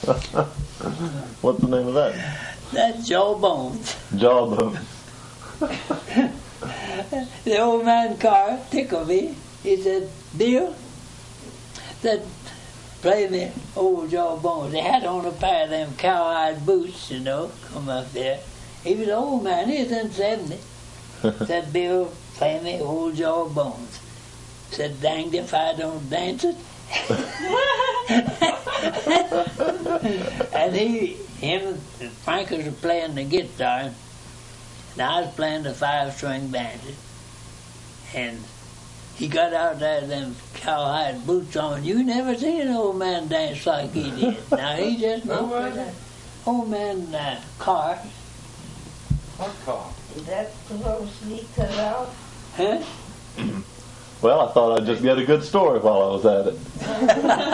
What's the name of that? That's Jawbones. Jawbone. The old man Carr tickled me. He said, Bill, said, play me old Jawbones. They had on a pair of them cowhide boots, you know, come up there. He was an old man, he was in 70. Said, Bill, play me old Jawbones. Said, danged if I don't dance it. And him and Frank was playing the guitar, and I was playing the 5-string banjo. And he got out there with them cowhide boots on. You never seen an old man dance like he did. Now he just knocked it out. Old man Carr. What car? Is that supposed to be cut out? Huh? Well, I thought I'd just get a good story while I was at it.